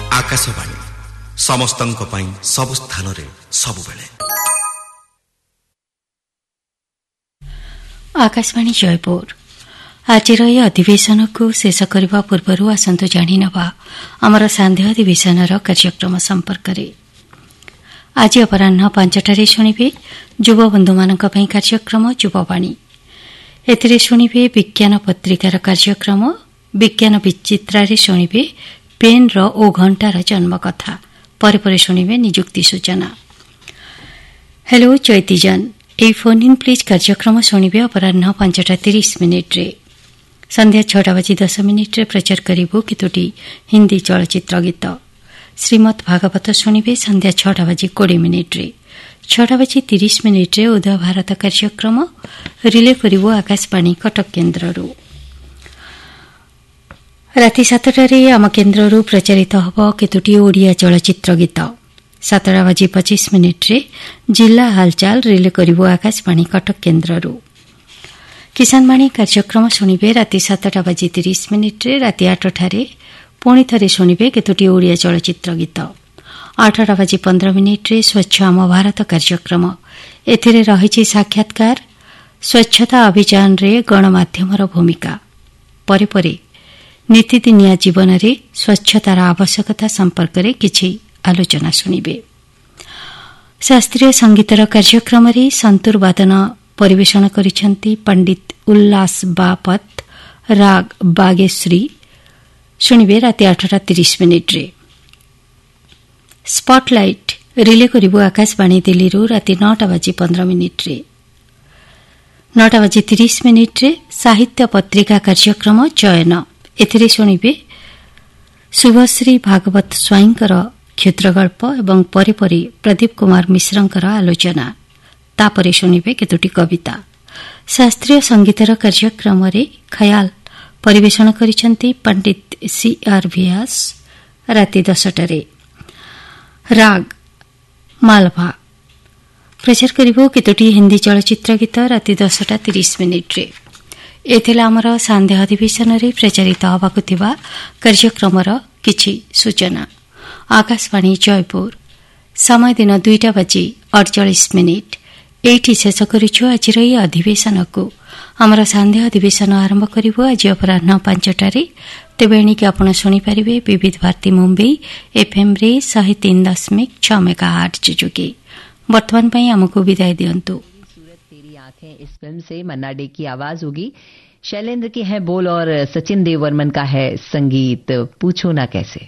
आकाशवाणी समस्तंक पई सब स्थान रे सब बेले। आकाशवाणी जयपुर आज अधिवेशन को शेष करने पूर्व आसतु जाणीनवा आमर सांध्य अधिवेशन कार्यक्रम संपर्क में। आज अपराह 5टारे शुणे युव बंधु मान कार्यक्रम युववाणी। एथिरे शुणे विज्ञान पत्रिकार कार्यक्रम विज्ञान विचित्रारे शुणे पेन ओ घंटार जन्म कथा पर शुणे निजुक्ति सूचना। Hello चैतीजन A phone in please कार्यक्रम शुणे अपराह 5:30 संध्या 6:10 प्रचार करिबो केतोटी हिंदी चलचित्र गीत। श्रीमद भागवत शुणे संध्या 6:20 6:30 उदय भारत कार्यक्रम रिले करिबो आकाशवाणी कटक केन्द्ररू। राति 7टारे आम केन्द्ररू प्रचारित हब केतोटी ओडिया चलचित्र गीत। 7:25 जिला हालचाल रिले करिबो आकाशवाणी कटक केन्द्ररू। किसानवाणी कार्यक्रम शुणे राति 7:30 राति 8टारे पुणी थे शुणे केतोटी ओडिया चलचित्र गीत। 8:15 स्वच्छ आम भारत कार्यक्रम एथिरे रहिछि साक्षात्कार स्वच्छता अभियान रे गणमाध्यमर भूमिका परे परे नीतिदिनिया जीवन में स्वच्छतार आवश्यकता संपर्क में किछि आलोचना शुणिबे। शास्त्रीय संगीतर कार्यक्रम रे संतूर वादन परिवेषण करिसेंती पंडित उल्लास बापत राग बागेश्वरी शुणिबे राति 8:30 स्पॉटलाइट रिले करिबो आकाशवाणी दिल्ली राति 9:15 9:30 साहित्य पत्रिका कार्यक्रम चयन एथिरे शुणिबे शुभश्री भागवत स्वाईंकर क्षुद्रगल्प एवं परे परे प्रदीप कुमार मिश्रंकर आलोचना तापरे शुणिबे केतोटी कविता। शास्त्रीय संगीतर कार्यक्रम रे खयाल परिवेषण करिसेंती पंडित CR व्यास राति 10टारे राग मालभा प्रचार करिबो केतोटी हिंदी चलचित्र गीत राति 10:30 एथिला आमर सांध्य अधिवेशन रे प्रचारित हबाकु थिबा कार्यक्रमर किछि सूचना। आकाशवाणी जयपुर समय दिन 2:48 एठी शेष करिछु आजिर ए अधिवेशन को। आमर सांध्य अधिवेशन आरंभ करिबो आज अपराह 5टारे। तेबे एणिके आपण शुणी पारिबे विविध भारती मुंबई FM रे 103.6 मेगाहर्ट्ज जोगे। वर्तमान पई हमकु विदाय दियंतु। इस फिल्म से मन्ना डे की आवाज होगी, शैलेंद्र के हैं बोल और सचिन देव वर्मन का है संगीत। पूछो ना कैसे।